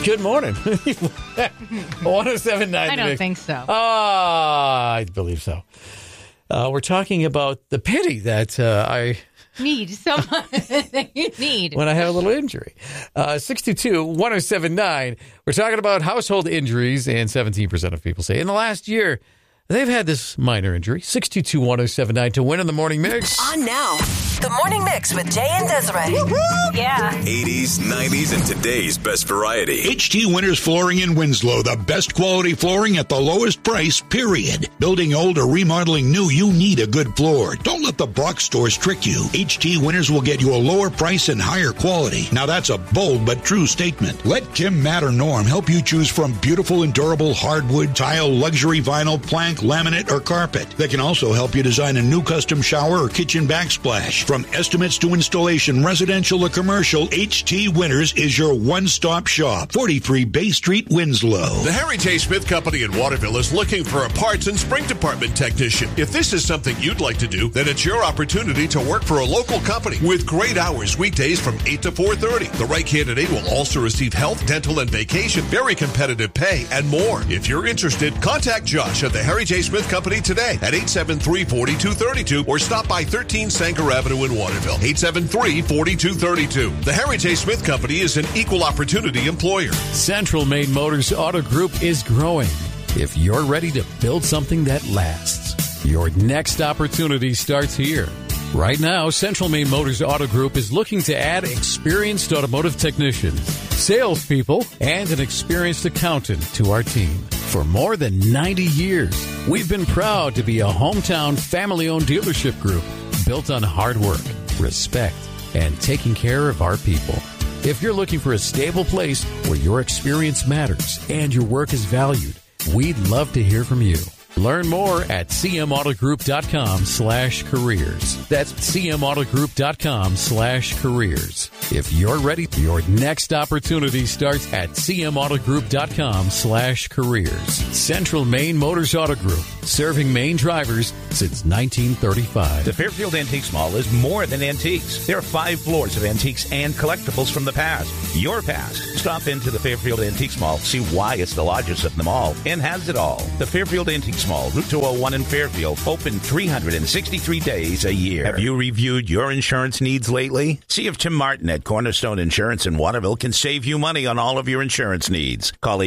Good morning. 107.9. I don't think so. I believe so. We're talking about the pity that I need someone that you need when I have a little injury. 622-1079. We're talking about household injuries, and 17% of people say in the last year they've had this minor injury. 622-1079 to win in the Morning Mix. On now. The Morning Mix with Jay and Desiree. Woo-hoo! Yeah. 80s, 90s, and today's best variety. HT Winters Flooring in Winslow. The best quality flooring at the lowest price, period. Building old or remodeling new, you need a good floor. Don't let the box stores trick you. HT Winters will get you a lower price and higher quality. Now that's a bold but true statement. Let Kim, Matt, or Norm help you choose from beautiful and durable hardwood, tile, luxury vinyl, plank, laminate, or carpet. They can also help you design a new custom shower or kitchen backsplash. From estimates to installation, residential or commercial, HT Winters is your one-stop shop. 43 Bay Street, Winslow. The Harry J. Smith Company in Waterville is looking for a parts and spring department technician. If this is something you'd like to do, then it's your opportunity to work for a local company with great hours, weekdays from 8 to 4:30. The right candidate will also receive health, dental, and vacation, very competitive pay, and more. If you're interested, contact Josh at the Harry J. Smith Company today at 873-4232 or stop by 13 Sanger Avenue in Waterville, 873-4232. The Harry J. Smith Company is an equal opportunity employer. Central Maine Motors Auto Group is growing. If you're ready to build something that lasts, your next opportunity starts here. Right now, Central Maine Motors Auto Group is looking to add experienced automotive technicians, salespeople, and an experienced accountant to our team. For more than 90 years, we've been proud to be a hometown family-owned dealership group built on hard work, respect, and taking care of our people. If you're looking for a stable place where your experience matters and your work is valued, we'd love to hear from you. Learn more at cmautogroup.com/careers. That's cmautogroup.com/careers. If you're ready, your next opportunity starts at cmautogroup.com/careers. Central Maine Motors Auto Group, serving Maine drivers since 1935. The Fairfield Antiques Mall is more than antiques. There are 5 floors of antiques and collectibles from the past. Your past. Stop into the Fairfield Antiques Mall, see why it's the largest of them all, and has it all. The Fairfield Antiques Mall, Route 201 in Fairfield, open 363 days a year. Have you reviewed your insurance needs lately? See if Tim Martin at Cornerstone Insurance in Waterville can save you money on all of your insurance needs. Call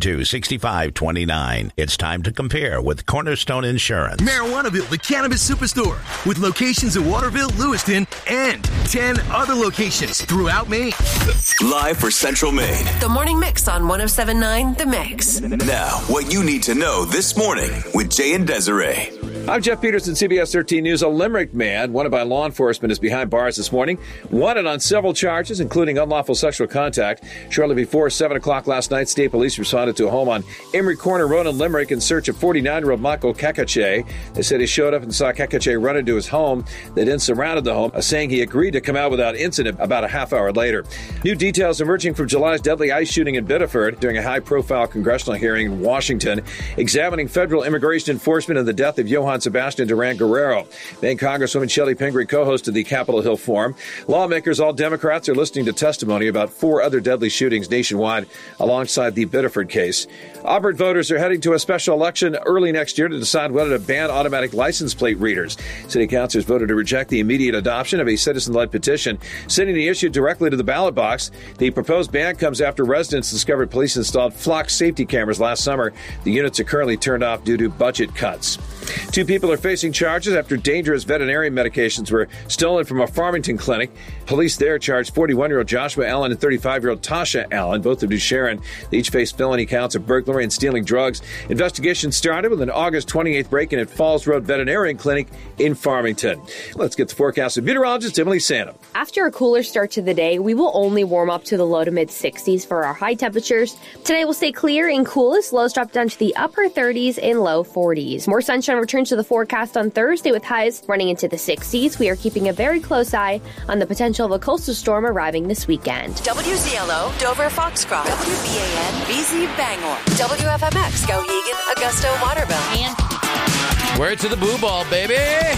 872-6529. It's time to compare with Cornerstone Insurance. Marijuanaville, the cannabis superstore, with locations in Waterville, Lewiston, and 10 other locations throughout Maine. Live for Central Maine. The Morning Mix on 107.9 The Mix. Now, what you need to know this morning with Jay and Desiree. I'm Jeff Peterson, CBS 13 News. A Limerick man wanted by law enforcement is behind bars this morning. Wanted on several charges, including unlawful sexual contact. Shortly before 7 o'clock last night, state police responded to a home on Emery Corner Road in Limerick in search of 49-year-old Michael Kakache. They said he showed up and saw Kakache run into his home. They then surrounded the home, saying he agreed to come out without incident about a half hour later. New details emerging from July's deadly ICE shooting in Biddeford during a high-profile congressional hearing in Washington, examining federal immigration enforcement and the death of Johann Sebastian Duran Guerrero. Maine Congresswoman Shelley Pingree co-hosted the Capitol Hill Forum. Lawmakers, all Democrats, are listening to testimony about 4 other deadly shootings nationwide alongside the Biddeford case. Auburn voters are heading to a special election early next year to decide whether to ban automatic license plate readers. City councilors voted to reject the immediate adoption of a citizen-led petition, sending the issue directly to the ballot box. The proposed ban comes after residents discovered police installed flock safety cameras last summer. The units are currently turned off due to budget cuts. 2 people are facing charges after dangerous veterinarian medications were stolen from a Farmington clinic. Police there charged 41-year-old Joshua Allen and 35-year-old Tasha Allen, both of New Sharon. They each faced felony counts of burglary and stealing drugs. Investigation started with an August 28th break-in at Falls Road Veterinarian Clinic in Farmington. Let's get the forecast of meteorologist Emily Sanum. After a cooler start to the day, we will only warm up to the low to mid-60s for our high temperatures. Today will stay clear and cool as lows drop down to the upper 30s and low 40s. More sunshine returns to the forecast on Thursday with highs running into the 60s. We are keeping a very close eye on the potential of a coastal storm arriving this weekend. WZLO, Dover, Foxcroft. WBAN, BZ, Bangor. WFMX, Skowhegan, Augusta, Waterville. And We're to the Boo Ball, baby.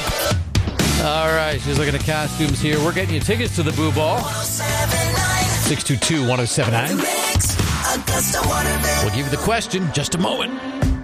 All right, she's looking at costumes here. We're getting you tickets to the Boo Ball. 622-1079. Augusta Waterville. We'll give you the question in just a moment.